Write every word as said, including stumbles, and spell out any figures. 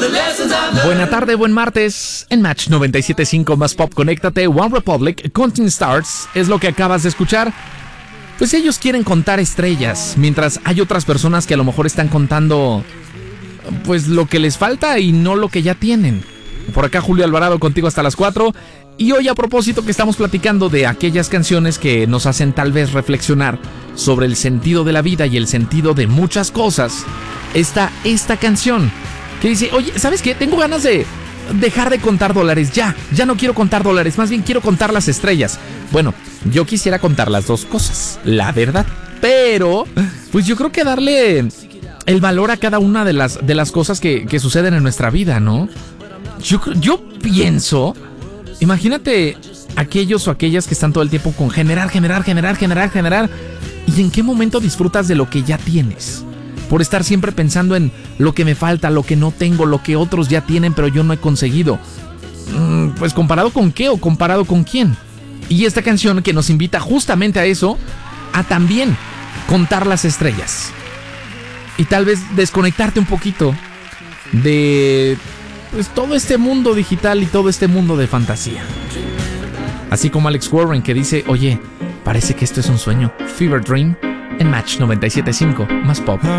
Buena tarde, buen martes. En Match noventa y siete punto cinco más Pop, conéctate. One Republic, Counting Stars, es lo que acabas de escuchar. Pues ellos quieren contar estrellas, mientras hay otras personas que a lo mejor están contando pues lo que les falta y no lo que ya tienen. Por acá Julio Alvarado contigo hasta las cuatro. Y hoy, a propósito que estamos platicando de aquellas canciones que nos hacen tal vez reflexionar sobre el sentido de la vida y el sentido de muchas cosas, está esta canción que dice, oye, ¿sabes qué? Tengo ganas de dejar de contar dólares, ya, ya no quiero contar dólares, más bien quiero contar las estrellas. Bueno, yo quisiera contar las dos cosas, la verdad, pero pues yo creo que darle el valor a cada una de las, de las cosas que, que suceden en nuestra vida, ¿no? Yo, yo pienso, imagínate aquellos o aquellas que están todo el tiempo con generar, generar, generar, generar, generar, y en qué momento disfrutas de lo que ya tienes. Por estar siempre pensando en lo que me falta, lo que no tengo, lo que otros ya tienen pero yo no he conseguido. Pues comparado con qué o comparado con quién. Y esta canción que nos invita justamente a eso, a también contar las estrellas. Y tal vez desconectarte un poquito de pues todo este mundo digital y todo este mundo de fantasía. Así como Alex Warren, que dice, oye, parece que esto es un sueño. Fever Dream en Match noventa y siete punto cinco más Pop.